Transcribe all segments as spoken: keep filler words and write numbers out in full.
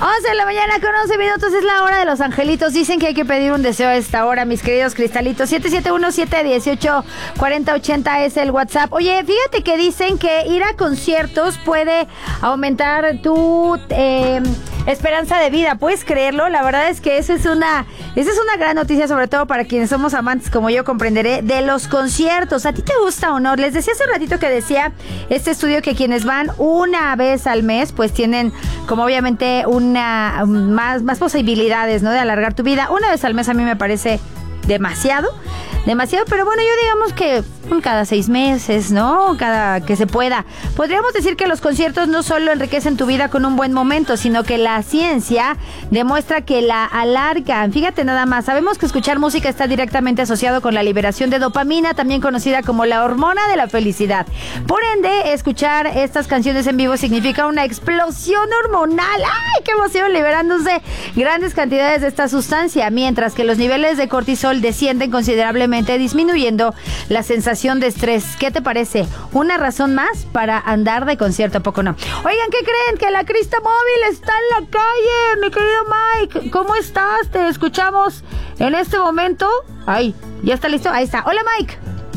once de la mañana con once minutos, es la hora de los angelitos. Dicen que hay que pedir un deseo a esta hora, mis queridos cristalitos. siete siete uno, siete uno ocho, cuatro cero ocho cero es el WhatsApp. Oye, fíjate que dicen que ir a conciertos puede aumentar tu eh, esperanza de vida. ¿Puedes creerlo? La verdad es que eso es una, esa es una gran noticia, sobre todo para quienes somos amantes, como yo comprenderé, de los conciertos. ¿A ti te gusta o no? Les decía hace un ratito que decía este estudio que quienes van una vez al mes, pues tienen como obviamente una más, más posibilidades, ¿no?, de alargar tu vida. Una vez al mes a mí me parece demasiado, demasiado, pero bueno, yo digamos que cada seis meses, ¿no? Cada que se pueda. Podríamos decir que los conciertos no solo enriquecen tu vida con un buen momento, sino que la ciencia demuestra que la alargan. Fíjate nada más, sabemos que escuchar música está directamente asociado con la liberación de dopamina, también conocida como la hormona de la felicidad. Por ende, escuchar estas canciones en vivo significa una explosión hormonal. ¡Ay, qué emoción! Liberándose grandes cantidades de esta sustancia, mientras que los niveles de cortisol descienden considerablemente, disminuyendo la sensación de estrés. ¿Qué te parece? ¿Una razón más para andar de concierto? ¿A poco no? Oigan, ¿qué creen? Que la Crista Móvil está en la calle, mi querido Mike. ¿Cómo estás? Te escuchamos en este momento. Ay, ¿ya está listo? Ahí está. Hola, Mike.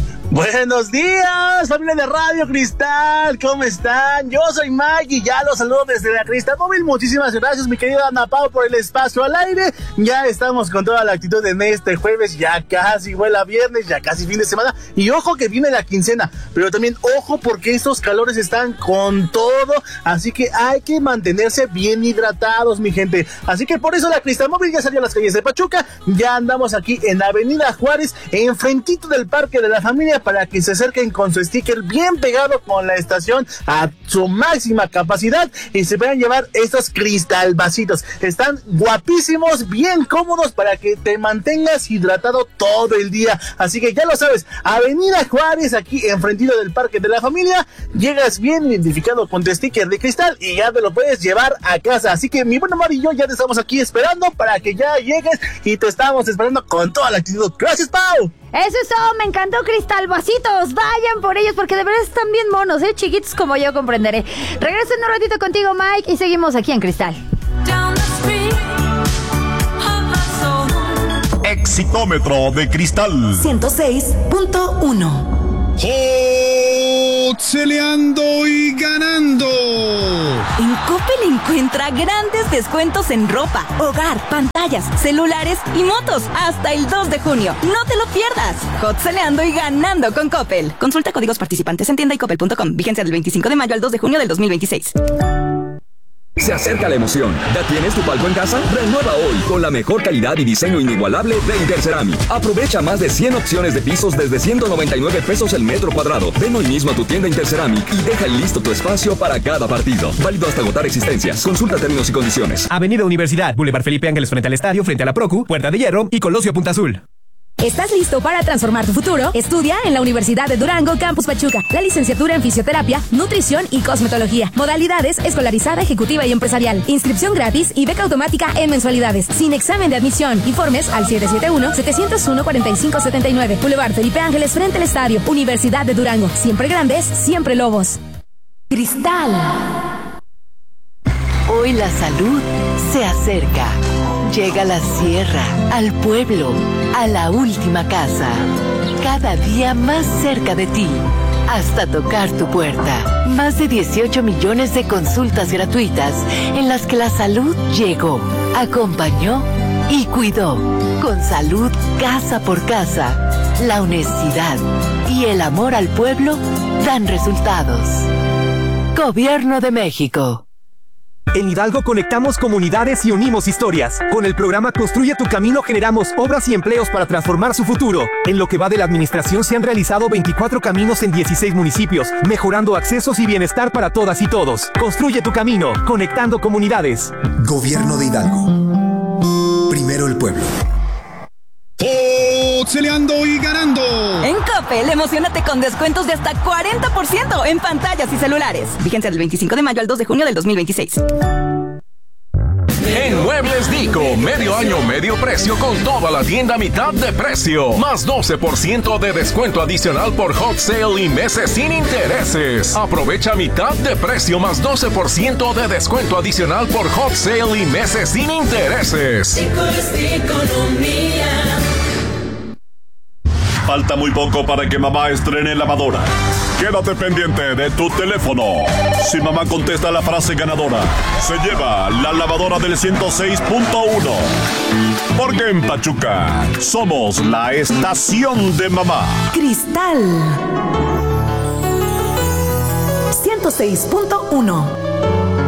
Buenos días, familia de Radio Cristal, ¿cómo están? Yo soy Mike y ya los saludo desde la Cristal Móvil. Muchísimas gracias, mi querida Ana Pau, por el espacio al aire. Ya estamos con toda la actitud en este jueves, ya casi vuela viernes, ya casi fin de semana. Y ojo que viene la quincena, pero también ojo porque estos calores están con todo, así que hay que mantenerse bien hidratados, mi gente. Así que por eso la Cristal Móvil ya salió a las calles de Pachuca. Ya andamos aquí en Avenida Juárez, enfrentito del Parque de la Familia, para que se acerquen con su sticker bien pegado con la estación a su máxima capacidad y se puedan llevar estos cristal vasitos. Están guapísimos, bien cómodos para que te mantengas hidratado todo el día. Así que ya lo sabes, Avenida Juárez, aquí enfrentito del Parque de la Familia, llegas bien identificado con tu sticker de cristal y ya te lo puedes llevar a casa. Así que mi buen Omar y yo ya te estamos aquí esperando para que ya llegues y te estamos esperando con toda la actitud. Gracias, Pau. Eso es todo, me encantó, Cristal Vasitos. Vayan por ellos porque de verdad están bien monos, ¿eh? Chiquitos como yo comprenderé. Regreso en un ratito contigo, Mike, y seguimos aquí en Cristal. Exitómetro de Cristal ciento seis punto uno. Celeando y ganando. En Coppel encuentra grandes descuentos en ropa, hogar, pantallas, celulares y motos hasta el dos de junio. No te lo pierdas. Hot celeando y ganando con Coppel. Consulta códigos participantes en tienda y coppel punto com. Vigencia del veinticinco de mayo al dos de junio del dos mil veintiséis. Se acerca la emoción. ¿Ya tienes tu palco en casa? Renueva hoy con la mejor calidad y diseño inigualable de Interceramic. Aprovecha más de cien opciones de pisos desde ciento noventa y nueve pesos el metro cuadrado. Ven hoy mismo a tu tienda Interceramic y deja listo tu espacio para cada partido. Válido hasta agotar existencias. Consulta términos y condiciones. Avenida Universidad, Boulevard Felipe Ángeles frente al estadio, frente a la Procu, Puerta de Hierro y Colosio Punta Azul. ¿Estás listo para transformar tu futuro? Estudia en la Universidad de Durango, Campus Pachuca. La licenciatura en Fisioterapia, Nutrición y Cosmetología. Modalidades escolarizada, ejecutiva y empresarial. Inscripción gratis y beca automática en mensualidades. Sin examen de admisión. Informes al siete siete uno, siete cero uno, cuatro cinco siete nueve. Boulevard Felipe Ángeles frente al estadio. Universidad de Durango. Siempre grandes, siempre lobos. Cristal. Hoy la salud se acerca. Llega a la sierra, al pueblo, a la última casa. Cada día más cerca de ti, hasta tocar tu puerta. Más de dieciocho millones de consultas gratuitas en las que la salud llegó, acompañó y cuidó. Con salud casa por casa, la honestidad y el amor al pueblo dan resultados. Gobierno de México. En Hidalgo conectamos comunidades y unimos historias. Con el programa Construye tu Camino generamos obras y empleos para transformar su futuro. En lo que va de la administración se han realizado veinticuatro caminos en dieciséis municipios, mejorando accesos y bienestar para todas y todos. Construye tu camino, conectando comunidades. Gobierno de Hidalgo. Primero el pueblo. Celeando y ganando. En Coppel, emocionate con descuentos de hasta cuarenta por ciento en pantallas y celulares. Vigencia del veinticinco de mayo al dos de junio del dos mil veintiséis. En Muebles Dico, medio año, medio precio con toda la tienda a mitad de precio. Más doce por ciento de descuento adicional por Hot Sale y meses sin intereses. Aprovecha mitad de precio más doce por ciento de descuento adicional por Hot Sale y meses sin intereses. Falta muy poco para que mamá estrene lavadora. Quédate pendiente de tu teléfono. Si mamá contesta la frase ganadora, se lleva la lavadora del ciento seis punto uno. Porque en Pachuca somos la estación de mamá. Cristal ciento seis punto uno.